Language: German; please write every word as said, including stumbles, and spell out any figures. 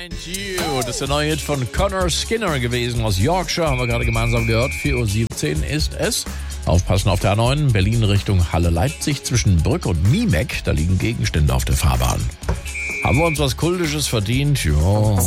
Find You. Das ist der neue Hit von Connor Skinner gewesen aus Yorkshire. Haben wir gerade gemeinsam gehört. vier Uhr siebzehn ist es. Aufpassen auf der A neun. Berlin Richtung Halle-Leipzig zwischen Brück und Miemek. Da liegen Gegenstände auf der Fahrbahn. Haben wir uns was Kultisches verdient? Ja.